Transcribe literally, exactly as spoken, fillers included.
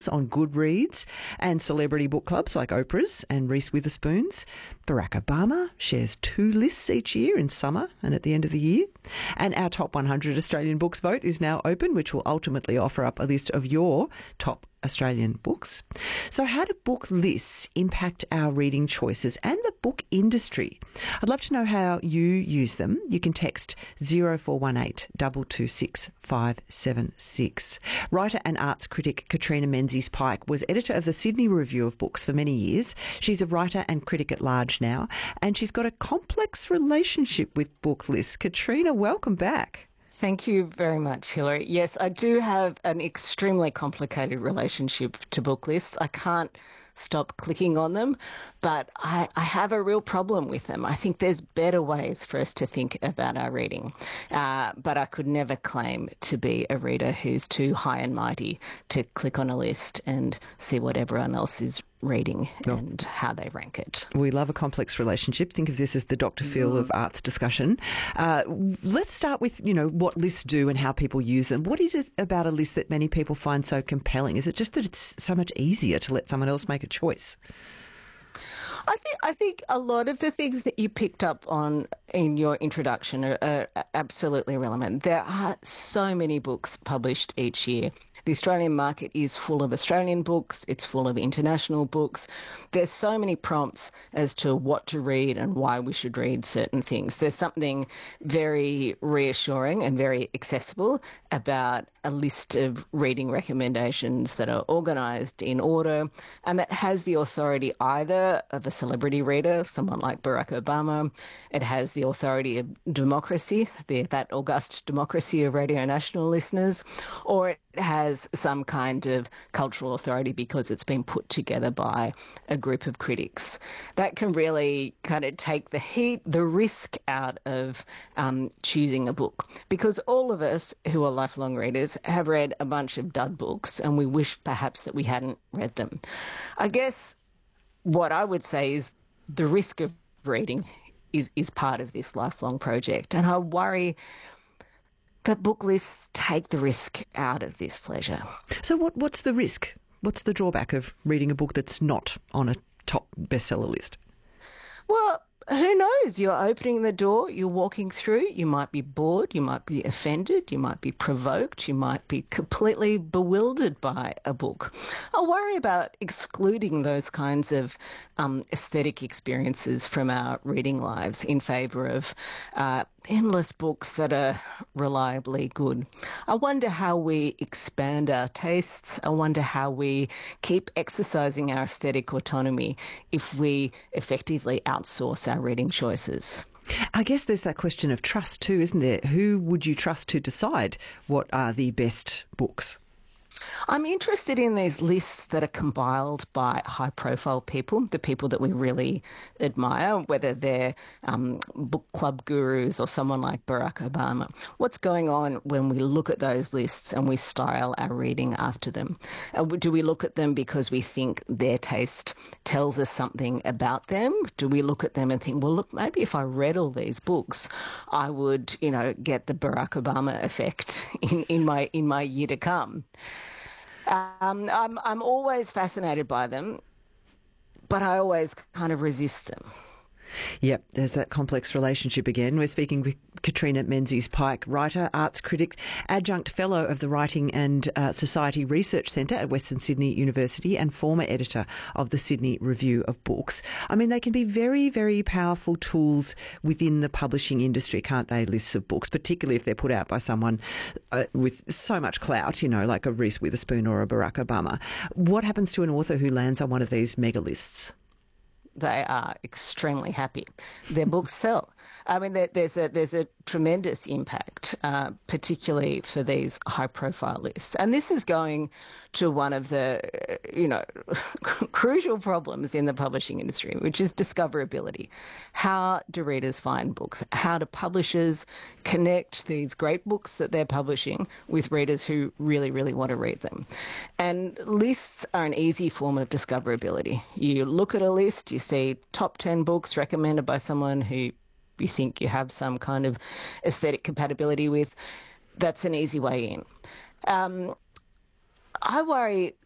lists on Goodreads and celebrity book clubs like Oprah's and Reese Witherspoon's. Barack Obama shares two lists each year in summer and at the end of the year. And our Top one hundred Australian Books vote is now open, which will ultimately offer up a list of your top Australian books. So how do book lists impact our reading choices and the book industry? I'd love to know how you use them. You can text zero four one eight two two six five seven six. Writer and arts critic Katrina Menzies-Pike was editor of the Sydney Review of Books for many years. She's a writer and critic at large now, and she's got a complex relationship with book lists. Katrina, welcome back. Thank you very much, Hilary. Yes, I do have an extremely complicated relationship to book lists. I can't stop clicking on them, but I, I have a real problem with them. I think there's better ways for us to think about our reading, uh, but I could never claim to be a reader who's too high and mighty to click on a list and see what everyone else is reading no. and how they rank it. We love a complex relationship. Think of this as the Doctor Phil mm. of arts discussion. Uh, let's start with, you know, what lists do and how people use them. What is it about a list that many people find so compelling? Is it just that it's so much easier to let someone else make a choice? I think I think a lot of the things that you picked up on in your introduction are, are absolutely relevant. There are so many books published each year. The Australian market is full of Australian books. It's full of international books. There's so many prompts as to what to read and why we should read certain things. There's something very reassuring and very accessible about a list of reading recommendations that are organised in order and that has the authority either of a celebrity reader, someone like Barack Obama. It has the authority of democracy, the, that august democracy of Radio National listeners, or it has some kind of cultural authority because it's been put together by a group of critics. That can really kind of take the heat, the risk out of um, choosing a book, because all of us who are lifelong readers have read a bunch of dud books and we wish perhaps that we hadn't read them. I guess what I would say is the risk of reading is, is part of this lifelong project, and I worry that book lists take the risk out of this pleasure. So what, what's the risk? What's the drawback of reading a book that's not on a top bestseller list? Well, who knows? You're opening the door, you're walking through, you might be bored, you might be offended, you might be provoked, you might be completely bewildered by a book. I worry about excluding those kinds of um, aesthetic experiences from our reading lives in favour of uh, endless books that are reliably good. I wonder how we expand our tastes. I wonder how we keep exercising our aesthetic autonomy if we effectively outsource our reading choices. I guess there's that question of trust too, isn't there? Who would you trust to decide what are the best books? I'm interested in these lists that are compiled by high-profile people, the people that we really admire, whether they're um, book club gurus or someone like Barack Obama. What's going on when we look at those lists and we style our reading after them? Uh, do we look at them because we think their taste tells us something about them? Do we look at them and think, well, look, maybe if I read all these books, I would, you know, get the Barack Obama effect in, in my in my year to come? Um, I'm I'm always fascinated by them, but I always kind of resist them. Yep, there's that complex relationship again. We're speaking with Katrina Menzies-Pike, writer, arts critic, adjunct fellow of the Writing and uh, Society Research Centre at Western Sydney University and former editor of the Sydney Review of Books. I mean, they can be very, very powerful tools within the publishing industry, can't they, lists of books, particularly if they're put out by someone uh, with so much clout, you know, like a Reese Witherspoon or a Barack Obama. What happens to an author who lands on one of these mega lists? They are extremely happy. Their books sell. I mean, there, there's a there's a tremendous impact, uh, particularly for these high-profile lists. And this is going to one of the, you know, crucial problems in the publishing industry, which is discoverability. How do readers find books? How do publishers connect these great books that they're publishing with readers who really, really want to read them? And lists are an easy form of discoverability. You look at a list, you see top ten books recommended by someone who you think you have some kind of aesthetic compatibility with. That's an easy way in. Um, I worry